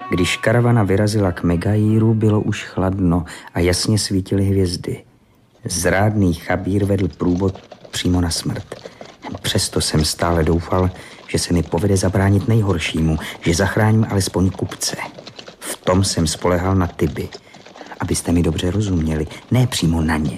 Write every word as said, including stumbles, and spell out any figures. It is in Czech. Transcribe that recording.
Když karavana vyrazila k Megaíru, bylo už chladno a jasně svítily hvězdy. Zrádný Chabír vedl průvod přímo na smrt. Přesto jsem stále doufal, že se mi povede zabránit nejhoršímu, že zachráním alespoň kupce. V tom jsem spolehal na Tiby. Abyste mi dobře rozuměli, ne přímo na ně,